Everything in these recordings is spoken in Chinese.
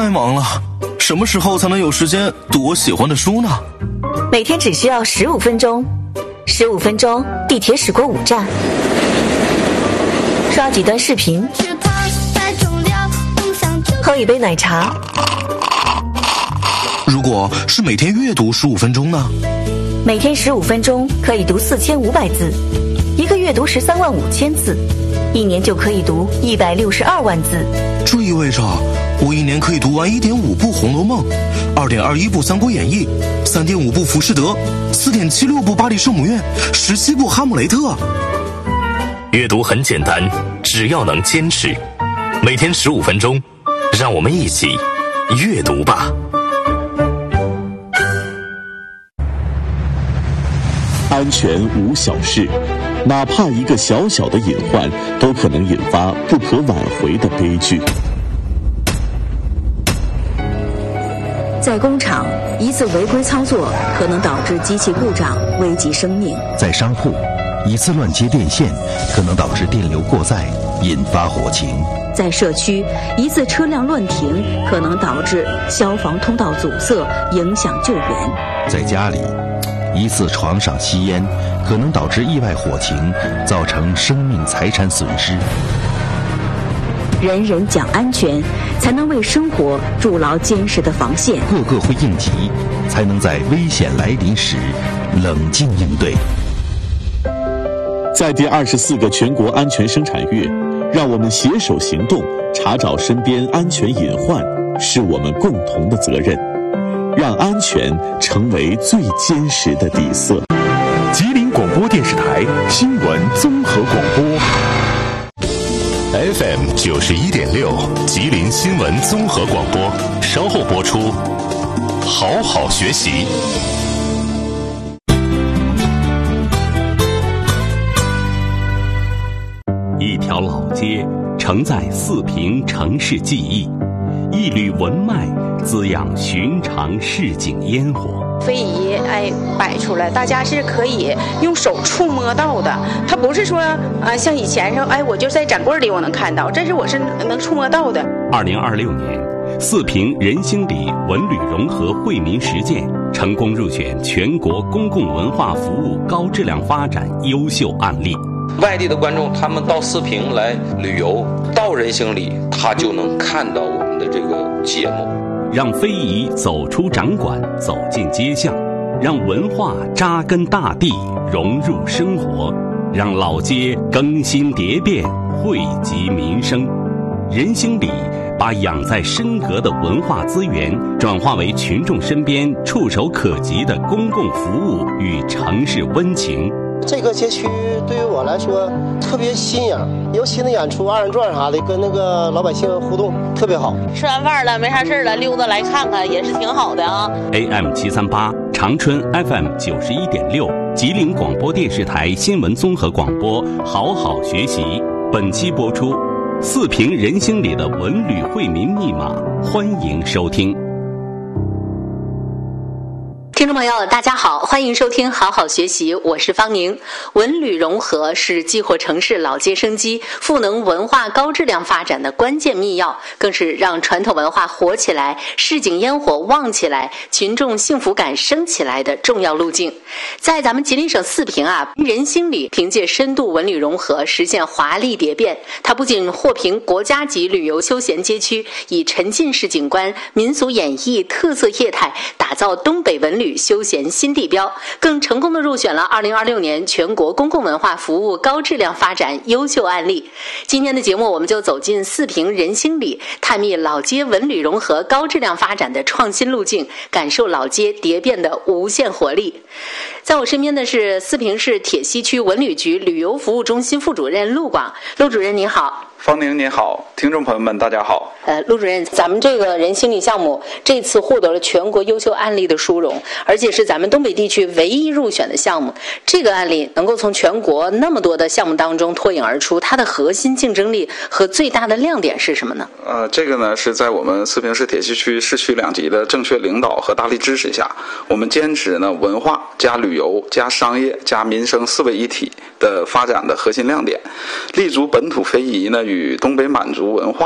太忙了，什么时候才能有时间读我喜欢的书呢？ 每天只需要15分钟，15分钟地铁驶过5站，刷几段视频，喝一杯奶茶。 如果是每天阅读15分钟呢？ 每天15分钟可以读4500字，一个月读13万5千字，一年就可以读162万字。 这意味着我一年可以读完1.5部《红楼梦》，2.21部《三国演义》，3.5部《浮士德》，4.76部《巴黎圣母院》，17部《哈姆雷特》。 阅读很简单，只要能坚持，每天15分钟，让我们一起阅读吧。 安全无小事，哪怕一个小小的隐患，都可能引发不可挽回的悲剧。 在工厂，一次违规操作可能导致机器故障，危及生命； 在商铺，一次乱接电线可能导致电流过载，引发火情； 在社区，一次车辆乱停可能导致消防通道阻塞，影响救援； 在家里，一次床上吸烟可能导致意外火情，造成生命财产损失。 人人讲安全，才能为生活筑牢坚实的防线。 个个会应急，才能在危险来临时冷静应对。 在第24个全国安全生产月，让我们携手行动，查找身边安全隐患，是我们共同的责任。让安全成为最坚实的底色。 吉林广播电视台新闻综合广播 FM 91.6，吉林新闻综合广播，稍后播出。好好学习。一条老街承载四平城市记忆，一缕文脉滋养寻常市井烟火。 非遗摆出来，大家是可以用手触摸到的。它不是说像以前说我就在展柜里我能看到，这是我是能触摸到的。 2026年，四平人兴里文旅融合惠民实践成功入选全国公共文化服务高质量发展优秀案例。 外地的观众他们到四平来旅游，到人兴里他就能看到我们的这个节目。 让非遗走出展馆，走进街巷，让文化扎根大地，融入生活，让老街更新蝶变，惠及民生。人兴里把养在深阁的文化资源转化为群众身边触手可及的公共服务与城市温情。 这个街区对于我来说特别新颖，尤其那演出二人转啥的，跟那个老百姓互动特别好。 吃完饭了没啥事了，溜达来看看也是挺好的啊。 AM 738，长春 FM 91.6，吉林广播电视台新闻综合广播，好好学习。本期播出四平人兴里的文旅惠民密码，欢迎收听。 听众朋友大家好，欢迎收听好好学习，我是方宁。文旅融合是激活城市老街生机、赋能文化高质量发展的关键密钥，更是让传统文化活起来、市井烟火旺起来、群众幸福感升起来的重要路径。在咱们吉林省四平人兴里凭借深度文旅融合实现华丽蝶变，它不仅获评国家级旅游休闲街区，以沉浸式景观、民俗演绎、特色业态打造东北文旅休闲新地标，更成功的入选了2026年全国公共文化服务高质量发展优秀案例。今天的节目，我们就走进四平人兴里，探秘老街文旅融合高质量发展的创新路径，感受老街蝶变的无限活力。在我身边的是四平市铁西区文旅局旅游服务中心副主任陆广。陆主任您好。 方宁您好，听众朋友们大家好。 陆主任，咱们这个人兴里项目这次获得了全国优秀案例的殊荣，而且是咱们东北地区唯一入选的项目。这个案例能够从全国那么多的项目当中脱颖而出，它的核心竞争力和最大的亮点是什么呢？ 这个呢是在我们四平市铁西区市区两级的正确领导和大力支持下，我们坚持呢文化加旅游加商业加民生四位一体的发展的核心亮点，立足本土非遗呢与东北满族文化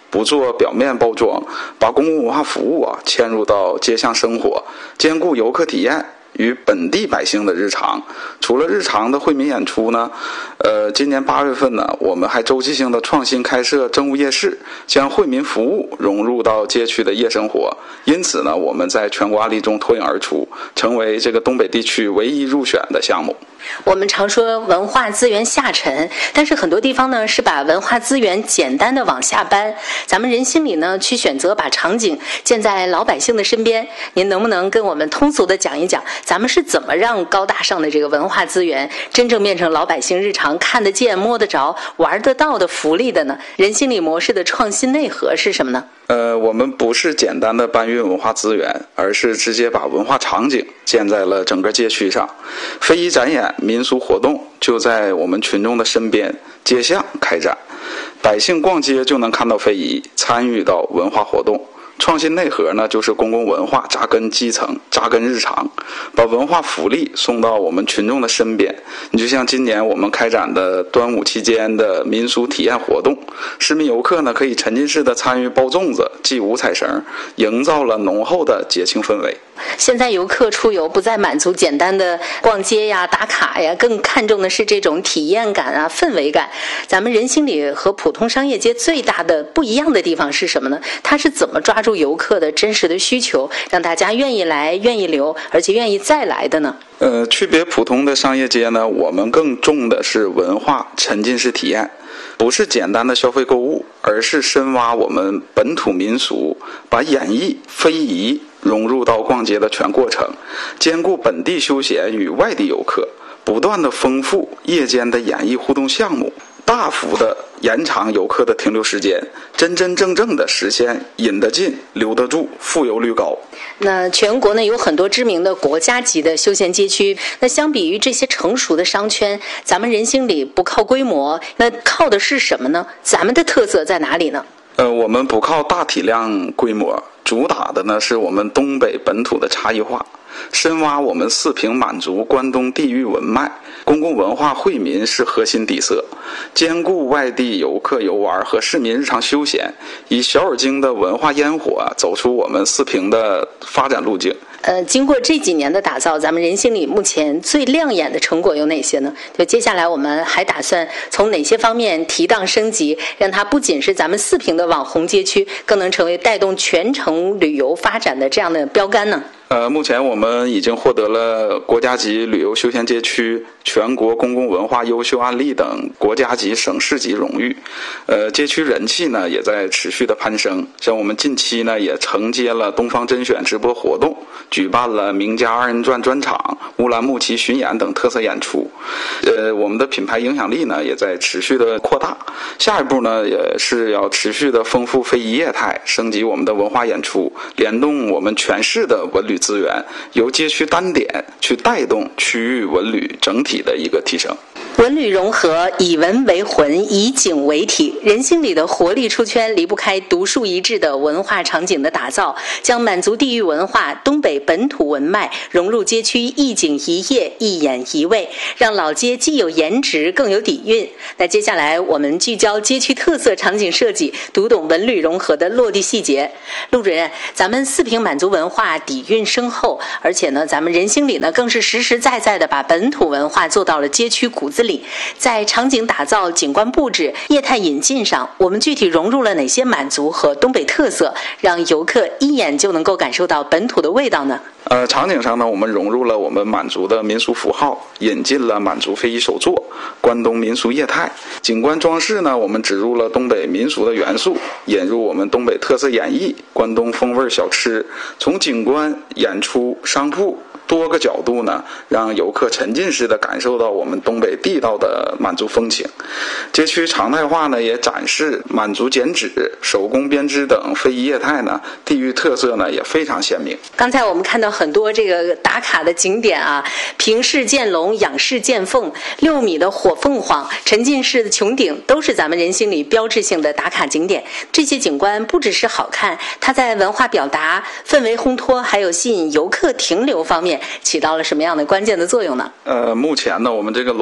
不做表面包装，把公共文化服务嵌入到街巷生活，兼顾游客体验与本地百姓的日常。除了日常的惠民演出呢，今年8月份呢，我们还周期性的创新开设政务夜市，将惠民服务融入到街区的夜生活。因此呢，我们在全国案例中脱颖而出，成为这个东北地区唯一入选的项目。 我们常说文化资源下沉，但是很多地方呢是把文化资源简单的往下搬。咱们人心里呢去选择把场景建在老百姓的身边。您能不能跟我们通俗的讲一讲，咱们是怎么让高大上的这个文化资源真正变成老百姓日常看得见、摸得着、玩得到的福利的呢？人心理模式的创新内核是什么呢？ 我们不是简单的搬运文化资源，而是直接把文化场景建在了整个街区上。非遗展演、民俗活动就在我们群众的身边，街巷开展，百姓逛街就能看到非遗，参与到文化活动。创新内核呢，就是公共文化扎根基层、扎根日常，把文化福利送到我们群众的身边。你就像今年我们开展的端午期间的民俗体验活动，市民游客呢可以沉浸式的参与包粽子、系五彩绳，营造了浓厚的节庆氛围。 现在游客出游不再满足简单的逛街呀、打卡呀，更看重的是这种体验感啊、氛围感。咱们人心里和普通商业街最大的不一样的地方是什么呢？它是怎么抓住游客的真实的需求，让大家愿意来、愿意留，而且愿意再来的呢？ 区别普通的商业街呢，我们更重的是文化沉浸式体验，不是简单的消费购物，而是深挖我们本土民俗，把演绎、非遗融入到逛街的全过程，兼顾本地休闲与外地游客，不断的丰富夜间的演艺互动项目，大幅的延长游客的停留时间，真真正正的实现引得进、留得住、复游率高。 那全国呢有很多知名的国家级的休闲街区，那相比于这些成熟的商圈，咱们人心里不靠规模，那靠的是什么呢？咱们的特色在哪里呢？ 我们不靠大体量规模，主打的呢是我们东北本土的差异化，深挖我们四平满足关东地域文脉，公共文化惠民是核心底色，兼顾外地游客游玩和市民日常休闲，以小而精的文化烟火走出我们四平的发展路径。 经过这几年的打造，咱们人心里目前最亮眼的成果有哪些呢？就接下来我们还打算从哪些方面提档升级，让它不仅是咱们四平的网红街区，更能成为带动全城旅游发展的这样的标杆呢？ 目前我们已经获得了国家级旅游休闲街区、全国公共文化优秀案例等国家级、省市级荣誉。街区人气呢也在持续的攀升。像我们近期呢也承接了东方甄选直播活动，举办了名家二人转专场、乌兰牧骑巡演等特色演出。我们的品牌影响力呢也在持续的扩大。下一步呢也是要持续的丰富非遗业态，升级我们的文化演出，联动我们全市的文旅资源，由街区单点去带动区域文旅整体的一个提升。 文旅融合，以文为魂，以景为体，人心里的活力出圈，离不开独树一帜的文化场景的打造，将满族地域文化、东北本土文脉融入街区，一景一夜，一眼一味，让老街既有颜值，更有底蕴。那接下来我们聚焦街区特色场景设计，读懂文旅融合的落地细节。陆主任，咱们四平满族文化底蕴深厚，而且呢，咱们人心里呢更是实实在在的把本土文化做到了街区骨子里。在场景打造、景观布置、业态引进上，我们具体融入了哪些满族和东北特色，让游客一眼就能够感受到本土的味道呢？ 场景上呢，我们融入了我们满族的民俗符号，引进了满族非遗手作、关东民俗业态。景观装饰呢，我们植入了东北民俗的元素，引入我们东北特色演绎、关东风味小吃。从景观、演出、商铺多个角度呢，让游客沉浸式的感受到我们东北地道的满族风情。街区常态化呢，也展示满族剪纸、手工编织等非遗业态呢，地域特色呢也非常鲜明。 刚才我们看到很多这个打卡的景点啊，平式见龙、仰视见凤、6米的火凤凰、沉浸式的穹顶，都是咱们人心里标志性的打卡景点。这些景观不只是好看，它在文化表达、氛围烘托，还有吸引游客停留方面起到了什么样的关键的作用呢？ 目前呢，我们这个龙凤地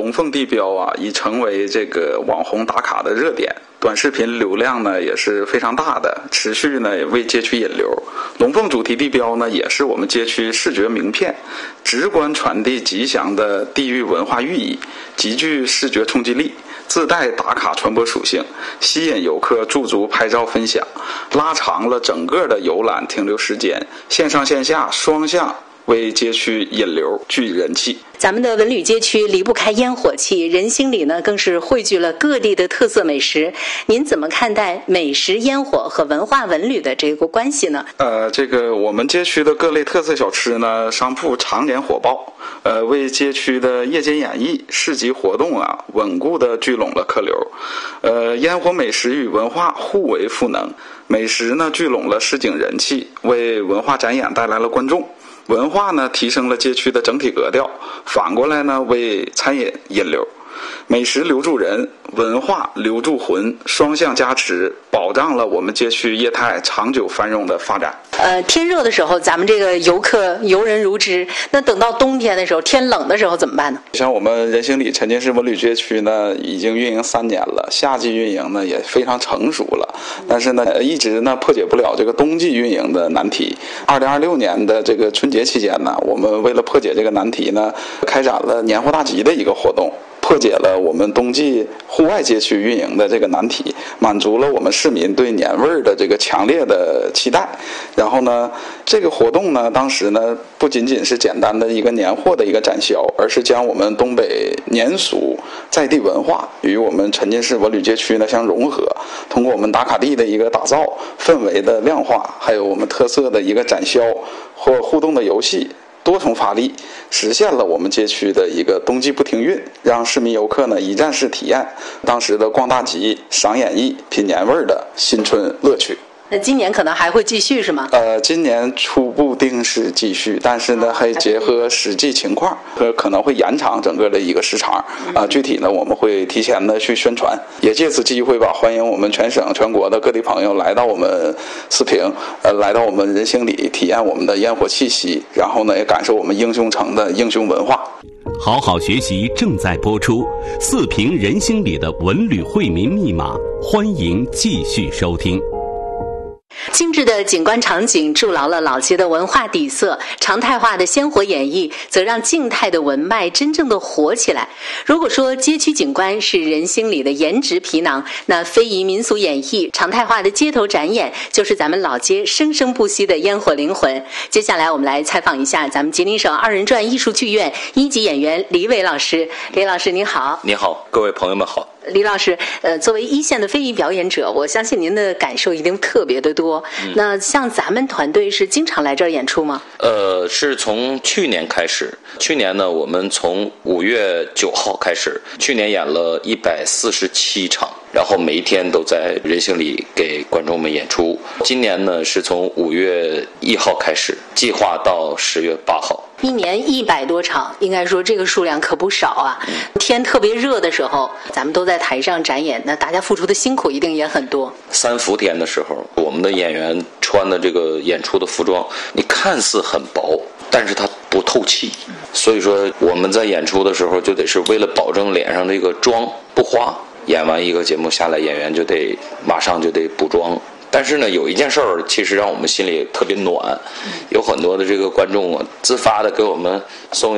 地标啊，已成为这个网红打卡的热点。短视频流量呢也是非常大的，持续呢也为街区引流。龙凤主题地标呢也是我们街区视觉名片，直观传递吉祥的地域文化寓意，极具视觉冲击力，自带打卡传播属性，吸引游客驻足拍照分享，拉长了整个的游览停留时间，线上线下双向为街区引流聚人气。 咱们的文旅街区离不开烟火气，人心里呢更是汇聚了各地的特色美食。您怎么看待美食、烟火和文化文旅的这个关系呢？ 这个我们街区的各类特色小吃呢，商铺常年火爆，为街区的夜间演艺、市集活动啊，稳固的聚拢了客流。烟火美食与文化互为赋能，美食呢聚拢了市井人气，为文化展演带来了观众。文化呢提升了街区的整体格调，反过来呢为餐饮引流。美食留住人，文化留住魂，双向加持，保障了我们街区业态长久繁荣的发展。 天热的时候，咱们这个游人如织，那等到冬天的时候，天冷的时候怎么办呢？ 像我们人行里沉浸式文旅街区呢，已经运营3年了，夏季运营呢也非常成熟了，但是呢，一直呢破解不了这个冬季运营的难题。2026年的这个春节期间呢，我们为了破解这个难题呢，开展了年货大集的一个活动。破解了我们冬季户外街区运营的这个难题，满足了我们市民对年味儿的这个强烈的期待。然后呢，这个活动呢，当时呢不仅仅是简单的一个年货的一个展销，而是将我们东北年俗在地文化与我们沉浸式文旅街区呢相融合，通过我们打卡地的一个打造、氛围的量化，还有我们特色的一个展销或互动的游戏。多重发力，实现了我们街区的一个冬季不停运，让市民游客呢一站式体验当时的逛大集、赏演艺、品年味的新春乐趣。 那今年可能还会继续是吗？ 今年初步定是继续，但是呢，还结合实际情况，可能会延长整个的一个时长。具体呢，我们会提前的去宣传，也借此机会吧，欢迎我们全省全国的各地朋友来到我们四平，来到我们人行里，体验我们的烟火气息，然后呢，也感受我们英雄城的英雄文化。 好好学习正在播出，四平人行里的文旅惠民密码，欢迎继续收听。 精致的景观场景筑牢了老街的文化底色，常态化的鲜活演绎则让静态的文脉真正的活起来。如果说街区景观是人心里的颜值皮囊，那非遗民俗演绎、常态化的街头展演就是咱们老街生生不息的烟火灵魂。接下来我们来采访一下咱们吉林省2人转艺术剧院1级演员李伟老师。李老师您好。 你好，各位朋友们好。 李老师，作为一线的非遗表演者，我相信您的感受一定特别的多。那像咱们团队是经常来这儿演出吗？ 是从去年开始。去年呢，我们从5月9号开始，去年演了147场，然后每一天都在人行里给观众们演出。今年呢，是从5月1号开始，计划到10月8号。 一年100多场，应该说这个数量可不少啊。天特别热的时候，咱们都在台上展演，那大家付出的辛苦一定也很多。 3伏天的时候，我们的演员穿的这个演出的服装，你看似很薄，但是它不透气。所以说我们在演出的时候，就得是为了保证脸上这个妆不花，演完一个节目下来，演员就得马上就得补妆。但是呢，有一件事儿其实让我们心里特别暖，有很多的这个观众自发的给我们送